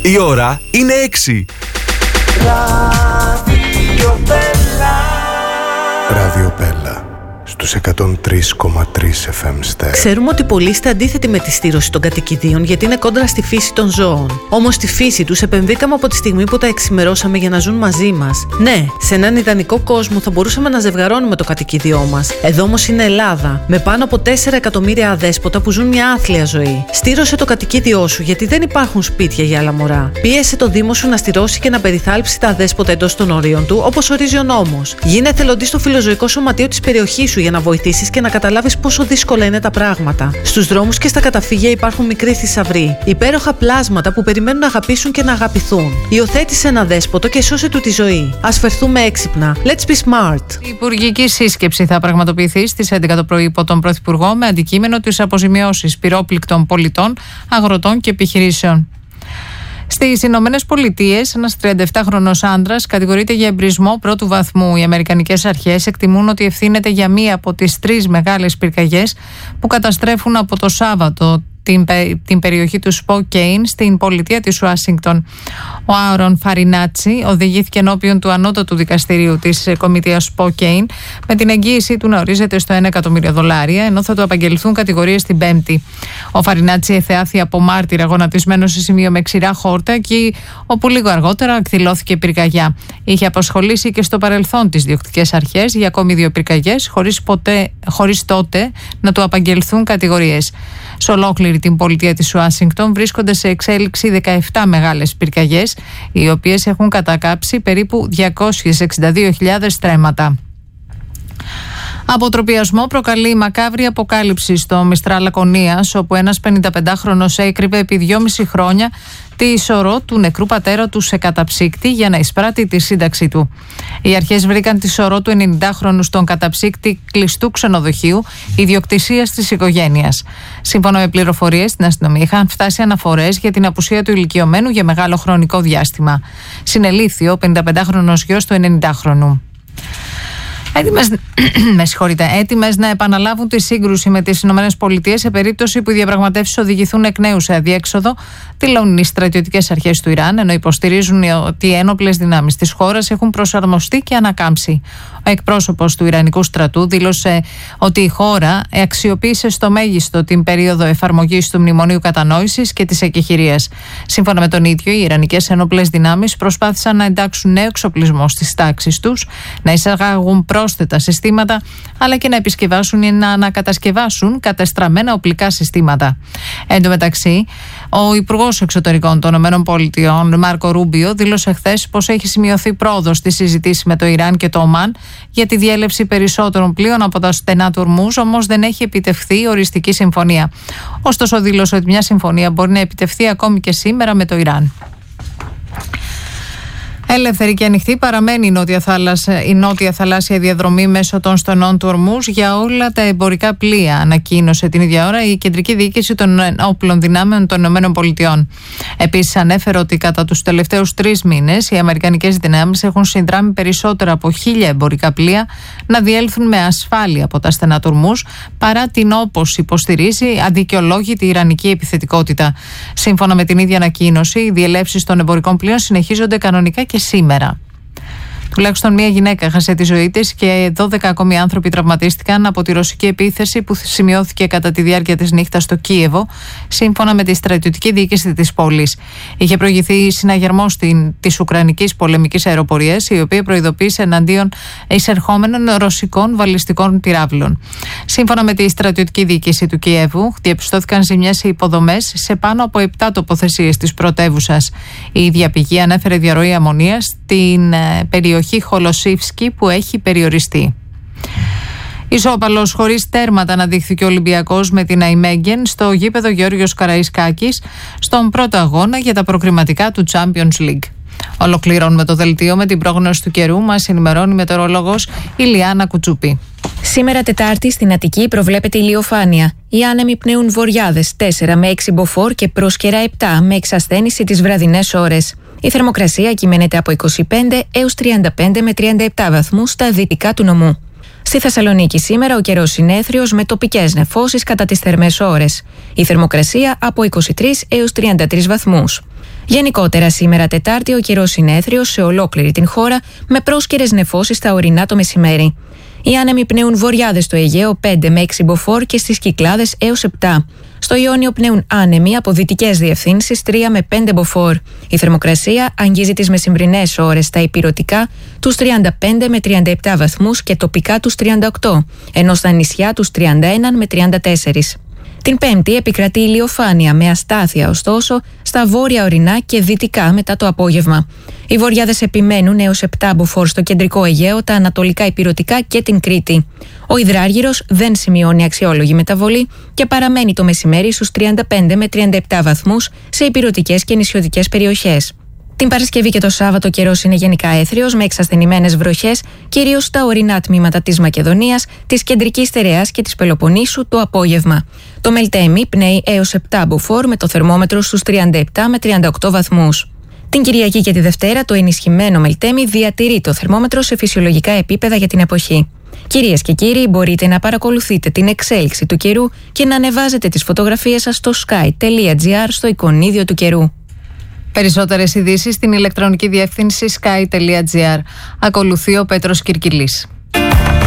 Η ώρα είναι 6. Ράδιο Πέλα στους 103,3 FM ΣΤΕΡ. Ξέρουμε ότι πολλοί είστε αντίθετοι με τη στήρωση των κατοικιδίων γιατί είναι κόντρα στη φύση των ζώων. Όμως στη φύση τους επεμβήκαμε από τη στιγμή που τα εξημερώσαμε για να ζουν μαζί μας. Ναι, σε έναν ιδανικό κόσμο θα μπορούσαμε να ζευγαρώνουμε το κατοικίδιό μας. Εδώ όμως είναι Ελλάδα, με πάνω από 4 εκατομμύρια αδέσποτα που ζουν μια άθλια ζωή. Στήρωσε το κατοικίδιό σου γιατί δεν υπάρχουν σπίτια για άλλα μωρά. Πίεσε το Δήμο σου να στηρώσει και να περιθάλψει τα αδέσποτα εντός των ορίων του, όπως ορίζει ο νόμος. Γίνε εθελοντής στο φιλοζωικό σωματείο της περιοχής σου για να βοηθήσεις και να καταλάβεις πόσο δύσκολα είναι τα πράγματα. Στους δρόμους και στα καταφύγια υπάρχουν μικροί θησαυροί, υπέροχα πλάσματα που περιμένουν να αγαπήσουν και να αγαπηθούν. Υιοθέτησε ένα δέσποτο και σώσε του τη ζωή. Ας φερθούμε έξυπνα. Let's be smart. Η υπουργική σύσκεψη θα πραγματοποιηθεί στις 11 το πρωί υπό τον Πρωθυπουργό με αντικείμενο τις αποζημιώσεις πυρόπληκτων πολιτών, αγροτών και επιχειρήσεων. Στις Ηνωμένες Πολιτείες, ένας 37χρονος άντρας κατηγορείται για εμπρισμό πρώτου βαθμού. Οι αμερικανικές αρχές εκτιμούν ότι ευθύνεται για μία από τις 3 μεγάλες πυρκαγιές που καταστρέφουν από το Σάββατο την περιοχή του Σποκέιν στην πολιτεία της Ουάσιγκτον. Ο Άρον Φαρινάτσι οδηγήθηκε ενώπιον του ανώτατου δικαστηρίου της κομιτείας Σποκέιν με την εγγύηση του να ορίζεται στο $1 εκατομμύριο, ενώ θα του απαγγελθούν κατηγορίες την Πέμπτη. Ο Φαρινάτσι εθεάθη από μάρτυρα γονατισμένο σε σημείο με ξηρά χόρτα, εκεί όπου λίγο αργότερα εκδηλώθηκε πυρκαγιά. Είχε απασχολήσει και στο παρελθόν τις διοκτικές αρχές για ακόμη 2 πυρκαγιές, χωρίς τότε να του απαγγελθούν κατηγορίες. Σε ολόκληρη την πολιτεία της Ουάσιγκτον βρίσκονται σε εξέλιξη 17 μεγάλες πυρκαγιές, οι οποίες έχουν κατακάψει περίπου 262.000 στρέμματα. Αποτροπιασμό προκαλεί η μακάβρη αποκάλυψη στο Μιστρά Λακωνίας, όπου ένας 55χρονος έκρυβε επί 2,5 χρόνια τη σωρό του νεκρού πατέρα του σε καταψύκτη για να εισπράττει τη σύνταξή του. Οι αρχές βρήκαν τη σωρό του 90χρονου στον καταψύκτη κλειστού ξενοδοχείου ιδιοκτησίας της οικογένειας. Σύμφωνα με πληροφορίες στην αστυνομία, είχαν φτάσει αναφορές για την απουσία του ηλικιωμένου για μεγάλο χρονικό διάστημα. Συνελήφθη ο 55χρονος γιος του 90χρονου. Έτοιμες να επαναλάβουν τη σύγκρουση με τις ΗΠΑ σε περίπτωση που οι διαπραγματεύσεις οδηγηθούν εκ νέου σε αδιέξοδο, δηλώνουν οι στρατιωτικές αρχές του Ιράν, ενώ υποστηρίζουν ότι οι ένοπλες δυνάμεις της χώρας έχουν προσαρμοστεί και ανακάμψει. Ο εκπρόσωπος του Ιρανικού στρατού δήλωσε ότι η χώρα αξιοποίησε στο μέγιστο την περίοδο εφαρμογής του Μνημονίου Κατανόησης και της εκεχηρίας. Σύμφωνα με τον ίδιο, οι Ιρανικές ένοπλες δυνάμεις προσπάθησαν να εντάξουν νέο εξοπλισμό στις τάξεις τους, να εισαγάγουν πρόσθετα συστήματα, αλλά και να επισκευάσουν ή να ανακατασκευάσουν κατεστραμμένα οπλικά συστήματα. Εν τω μεταξύ, ο Υπουργός Εξωτερικών των ΗΠΑ, Μάρκο Ρούμπιο, δήλωσε χθες πως έχει σημειωθεί πρόοδος στη συζήτηση με το Ιράν και το Ομάν για τη διέλευση περισσότερων πλοίων από τα στενά του Ορμούζ, όμως δεν έχει επιτευχθεί οριστική συμφωνία. Ωστόσο, δήλωσε ότι μια συμφωνία μπορεί να επιτευχθεί ακόμη και σήμερα με το Ιράν. Ελεύθερη και ανοιχτή παραμένει η νότια θαλάσσια διαδρομή μέσω των στενών του Ορμούζ για όλα τα εμπορικά πλοία, ανακοίνωσε την ίδια ώρα η Κεντρική Διοίκηση των Όπλων Δυνάμεων των ΗΠΑ. Επίσης, ανέφερε ότι κατά τους τελευταίους 3 μήνες οι αμερικανικές δυνάμεις έχουν συνδράμει περισσότερα από 1.000 εμπορικά πλοία να διέλθουν με ασφάλεια από τα στενά του Ορμούζ, παρά την, όπως υποστηρίζει, αδικαιολόγητη ιρανική επιθετικότητα. Σύμφωνα με την ίδια ανακοίνωση, οι διελεύσεις των εμπορικών πλοίων συνεχίζονται κανονικά και σήμερα. Τουλάχιστον μία γυναίκα έχασε τη ζωή της και 12 ακόμη άνθρωποι τραυματίστηκαν από τη ρωσική επίθεση που σημειώθηκε κατά τη διάρκεια της νύχτας στο Κίεβο, σύμφωνα με τη στρατιωτική διοίκηση της πόλης. Είχε προηγηθεί συναγερμός της Ουκρανικής πολεμικής αεροπορίας, η οποία προειδοποίησε εναντίον εισερχόμενων ρωσικών βαλιστικών πυράβλων. Σύμφωνα με τη στρατιωτική διοίκηση του Κιέβου, διαπιστώθηκαν ζημιές σε υποδομές σε πάνω από 7 τοποθεσίες της πρωτεύουσας. Η ίδια πηγή ανέφερε διαρροή αμμονίας στην περιοχή Χολοσίφσκι που έχει περιοριστεί. Ισόπαλος χωρίς τέρματα αναδείχθηκε ο Ολυμπιακός με την Αϊμέγγεν στο γήπεδο Γεώργιος Καραϊσκάκης στον πρώτο αγώνα για τα προκριματικά του Champions League. Ολοκληρώνουμε το δελτίο με την πρόγνωση του καιρού. Μας ενημερώνει η μετεωρολόγος Ηλιάνα Κουτσούπη. Σήμερα Τετάρτη στην Αττική προβλέπεται ηλιοφάνεια. Οι άνεμοι πνέουν βορειάδες 4 με 6 μποφόρ και πρόσκαιρα 7 με εξασθένηση τις βραδινές ώρες. Η θερμοκρασία κυμαίνεται από 25 έως 35 με 37 βαθμούς στα δυτικά του νομού. Στη Θεσσαλονίκη σήμερα ο καιρός συνέθριος με τοπικές νεφώσεις κατά τις θερμές ώρες. Η θερμοκρασία από 23 έως 33 βαθμούς. Γενικότερα σήμερα Τετάρτη ο καιρός συνέθριος σε ολόκληρη την χώρα με πρόσκαιρες νεφώσεις στα ορεινά το μεσημέρι. Οι άνεμοι πνέουν βορειάδες στο Αιγαίο 5 με 6 μποφόρ και στις Κυκλάδες έως 7. Στο Ιόνιο πνέουν άνεμοι από δυτικές διευθύνσεις 3 με 5 μποφόρ. Η θερμοκρασία αγγίζει τις μεσημβρινές ώρες στα ηπειρωτικά τους 35 με 37 βαθμούς και τοπικά τους 38, ενώ στα νησιά τους 31 με 34. Την Πέμπτη επικρατεί ηλιοφάνεια με αστάθεια ωστόσο στα βόρεια ορεινά και δυτικά μετά το απόγευμα. Οι βορειάδες επιμένουν έως 7 μποφόρ στο κεντρικό Αιγαίο, τα ανατολικά ηπειρωτικά και την Κρήτη. Ο υδράργυρος δεν σημειώνει αξιόλογη μεταβολή και παραμένει το μεσημέρι στους 35 με 37 βαθμούς σε ηπειρωτικές και νησιωτικές περιοχές. Την Παρασκευή και το Σάββατο καιρός είναι γενικά έθριος με εξασθενημένες βροχές, κυρίως στα ορεινά τμήματα της Μακεδονίας, της Κεντρικής Στερεάς και της Πελοποννήσου το απόγευμα. Το Μελτέμι πνέει έως 7 μποφόρ με το θερμόμετρο στους 37 με 38 βαθμούς. Την Κυριακή και τη Δευτέρα το ενισχυμένο Μελτέμι διατηρεί το θερμόμετρο σε φυσιολογικά επίπεδα για την εποχή. Κυρίες και κύριοι, μπορείτε να παρακολουθείτε την εξέλιξη του καιρού και να ανεβάζετε τις φωτογραφίες σας στο sky.gr στο εικονίδιο του καιρού. Περισσότερες ειδήσεις στην ηλεκτρονική διεύθυνση sky.gr. Ακολουθεί ο Πέτρος Κυρκυλής.